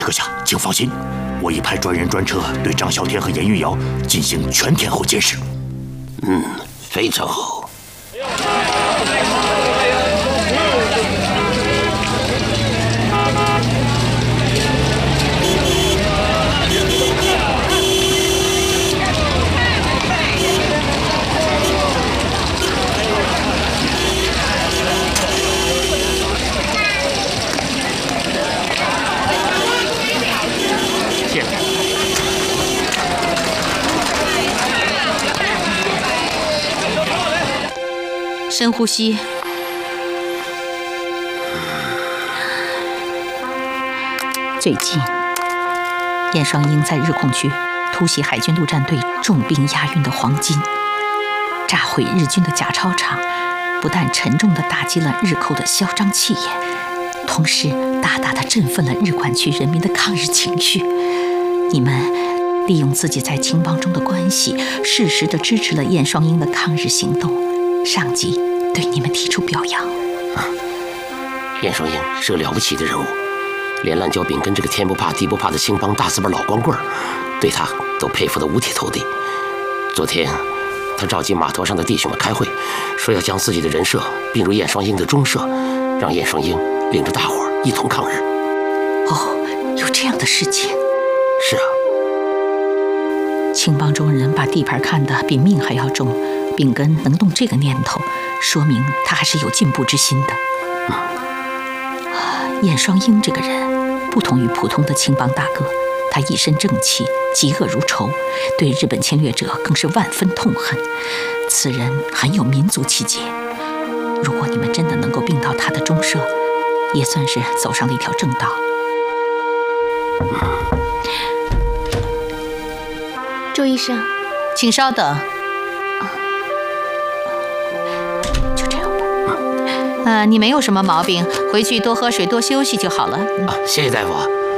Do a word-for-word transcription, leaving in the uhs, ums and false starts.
阁下，请放心，我已派专人专车对张啸天和严玉瑶进行全天候监视。 嗯，非常好。 深呼吸。最近，燕双鹰在日控区突袭海军陆战队重兵押运的黄金，炸毁日军的假钞厂，不但沉重地打击了日寇的嚣张气焰，同时大大地振奋了日管区人民的抗日情绪。你们利用自己在青帮中的关系，适时地支持了燕双鹰的抗日行动，上级对你们提出表扬。 啊，燕双鹰是个了不起的人物，连烂椒饼跟这个天不怕地不怕的青帮大四辈老光棍儿，对他都佩服得五体投地。昨天，他召集码头上的弟兄们开会，说要将自己的人设并入燕双鹰的中社，让燕双鹰领着大伙儿一同抗日。 哦，有这样的事情？ 是啊。 青帮中人把地盘看得比命还要重，秉根能动这个念头，说明他还是有进步之心的。 嗯。 燕双鹰这个人不同于普通的青帮大哥，他一身正气，嫉恶如仇，对日本侵略者更是万分痛恨。此人很有民族气节，如果你们真的能够并到他的中社，也算是走上了一条正道。 嗯。 周医生， 请稍等。就这样吧。呃，你没有什么毛病，回去多喝水，多休息就好了。 啊，谢谢大夫。